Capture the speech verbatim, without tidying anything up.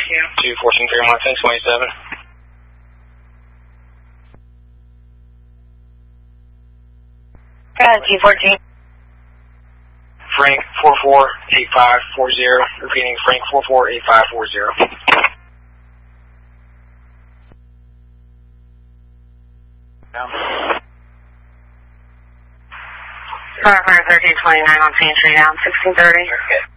two fourteen three one, ten twenty-seven. Go ahead, T fourteen. Frank four four eight five four zero. Repeating, Frank four four eight five four zero. Down. Fire thirteen twenty-nine on Phoenix Street down, sixteen thirty. Okay.